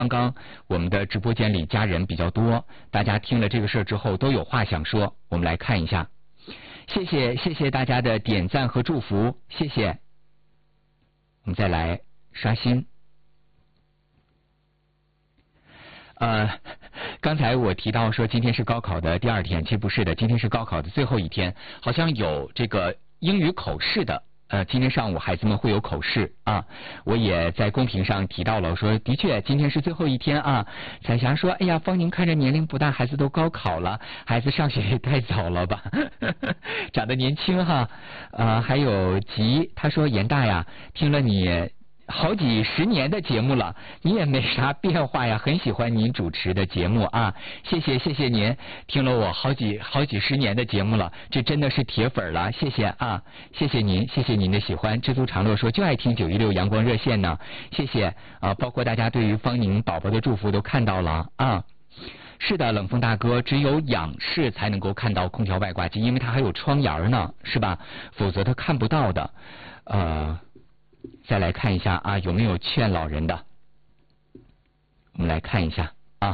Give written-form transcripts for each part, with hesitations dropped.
刚刚我们的直播间里家人比较多，大家听了这个事儿之后都有话想说，我们来看一下。谢谢大家的点赞和祝福，谢谢。我们再来刷新。刚才我提到说今天是高考的第2天，其实不是的，今天是高考的最后一天，好像有这个英语口试的。今天上午孩子们会有口试啊，我也在公屏上提到了，我说的确今天是最后一天啊。彩霞说，哎呀，方宁看着年龄不大，孩子都高考了，孩子上学也太早了吧，长得年轻哈。还有吉，他说严大呀，听了你好几十年的节目了，你也没啥变化呀，很喜欢您主持的节目啊，谢谢您，听了我好几十年的节目了，这真的是铁粉了，谢谢啊，谢谢您的喜欢。知足常乐说就爱听916阳光热线呢，谢谢啊，包括大家对于方宁宝宝的祝福都看到了啊。是的，冷风大哥，只有仰视才能够看到空调外挂机，因为它还有窗沿呢，是吧？否则他看不到的。再来看一下啊，有没有劝老人的？我们来看一下啊，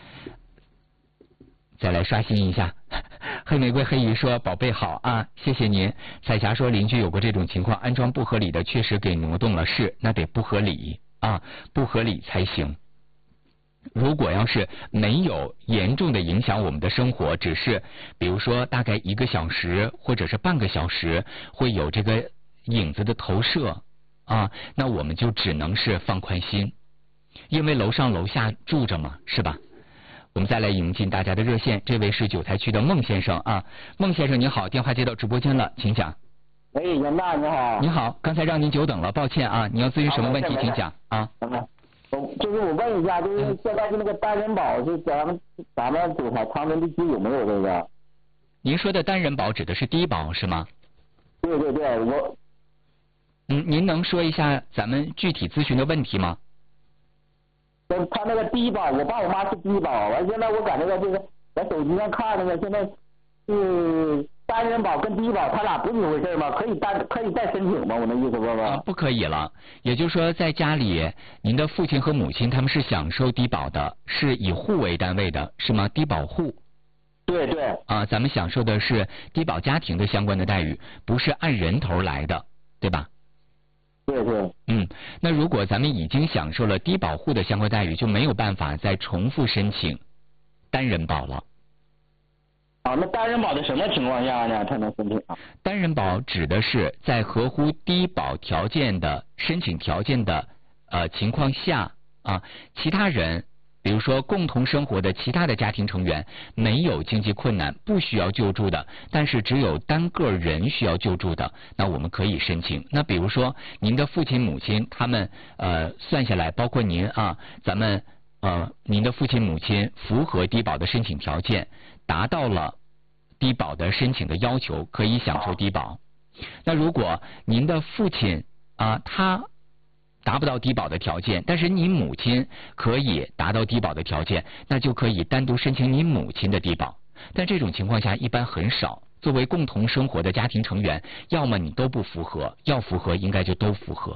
再来刷新一下。黑玫瑰黑鱼说：“宝贝好啊，谢谢您。”彩霞说：“邻居有过这种情况，安装不合理的，确实给挪动了，是那得不合理啊，不合理才行。如果要是没有严重的影响我们的生活，只是比如说大概1个小时或者是半个小时会有这个影子的投射。”啊，那我们就只能是放宽心，因为楼上楼下住着嘛，是吧？我们再来引进大家的热线，这位是9台区的孟先生啊，孟先生你好，电话接到直播间了，请讲。 喂，严大你好。 你好，刚才让您久等了，抱歉啊，你要咨询什么问题，请讲啊。 就是我问一下，就是现在就那个单人保是咱们9台长春地区有没有这个？ 您说的单人保指的是低保是吗？ 对，我。 您能说一下咱们具体咨询的问题吗？ 他那个低保，我爸我妈是低保，完现在我感觉到这个在手机上看那个现在是单人保跟低保，他俩不是一回事吗？可以再申请吗？我那意思不可以了。也就是说，在家里，您的父亲和母亲他们是享受低保的，是以户为单位的，是吗？低保户。 对。 啊，咱们享受的是低保家庭的相关的待遇，不是按人头来的，对吧？ 对。 那如果咱们已经享受了低保户的相关待遇，就没有办法再重复申请单人保了。 啊，那单人保的什么情况下呢才能申请啊？ 单人保指的是在合乎低保条件的申请条件的情况下啊，其他人比如说共同生活的其他的家庭成员没有经济困难，不需要救助的，但是只有单个人需要救助的，那我们可以申请。那比如说您的父亲母亲他们算下来，包括您啊，咱们您的父亲母亲符合低保的申请条件，达到了低保的申请的要求，可以享受低保。那如果您的父亲他达不到低保的条件，但是你母亲可以达到低保的条件，那就可以单独申请你母亲的低保。但这种情况下一般很少，作为共同生活的家庭成员，要么你都不符合，要符合应该就都符合。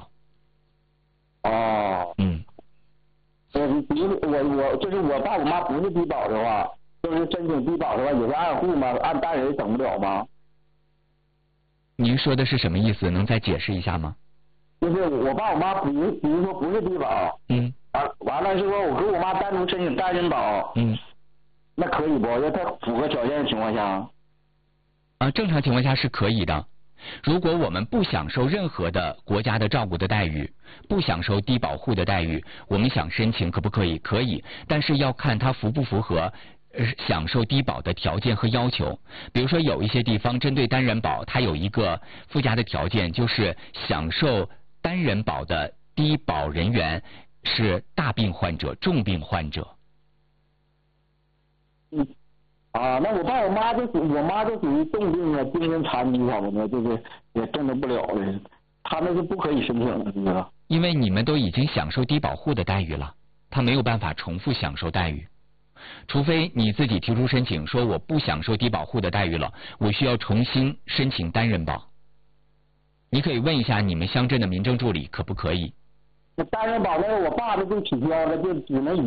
我就是我爸我妈不是低保的话，就是申请低保的话也是按户吗？按单人整不了吗？ 您说的是什么意思？能再解释一下吗？ 就是我爸我妈比如说不是低保，完了是说我跟我妈单独申请单人保，那可以不？要他符合条件的情况下， 正常情况下是可以的。如果我们不享受任何的国家的照顾的待遇，不享受低保户的待遇，我们想申请可不可以？可以，但是要看它符不符合享受低保的条件和要求。比如说有一些地方针对单人保，它有一个附加的条件，就是享受单人保的低保人员是大病患者、重病患者。 那我爸我妈就属于重病啊，精神残疾什么的，就是也挣得不了的，他们是不可以申请的，是吧？ 因为你们都已经享受低保户的待遇了，他没有办法重复享受待遇，除非你自己提出申请，说我不享受低保户的待遇了，我需要重新申请单人保。你可以问一下你们乡镇的民政助理可不可以？ 那单人保那个我爸爸就取消了，就只能以